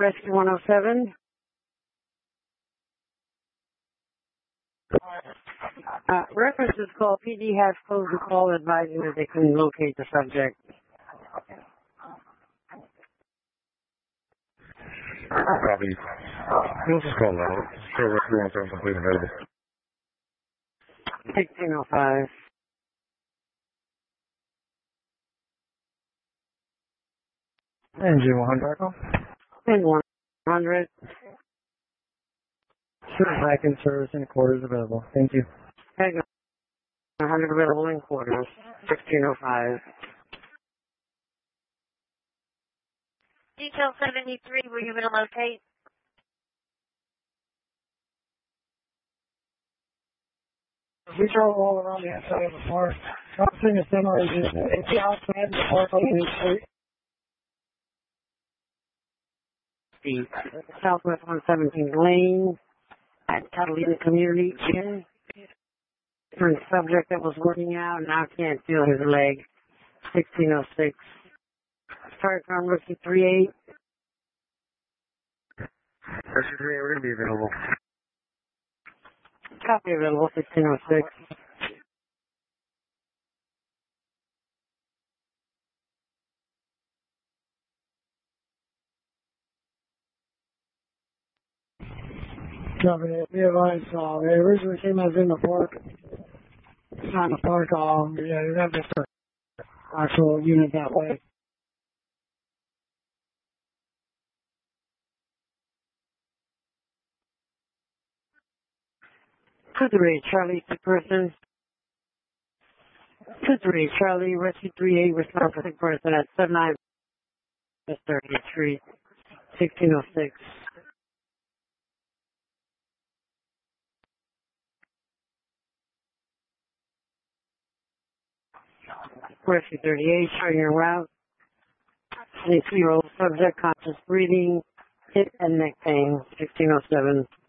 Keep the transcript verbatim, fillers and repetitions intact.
Rescue one oh seven. Uh, references call. P D has closed the call, advising that they can locate the subject. Copy. This is call out. Show Rescue one oh seven complete available. sixteen oh five. Engine one hundred. And one hundred. Sure, back in service and quarters available. Thank you. one hundred available in quarters. sixteen oh five. Detail seventy-three, were you going to locate? We drove all around the outside of the park. Crossing the semi is it's the outside of the park on the street. The Southwest one seventeenth Lane at Catalina Community Inn. Different subject that was working out, now can't feel his leg. sixteen oh six. Start from Rescue three eight. Rescue three eight, we're going to be available. Copy available, sixteen oh six. Copy it. Be advised, uh, they originally came out in the park. It's not in the park, um, yeah, you have this actual unit that way. two three eight Charlie, sick person. two three eight Charlie, Rescue three eight, response for sick person at seven nine thirtieth Street, sixteen oh six. Rescue thirty-eight, showing your route. twenty-two-year-old subject, conscious breathing, hip and neck pain, sixteen oh seven.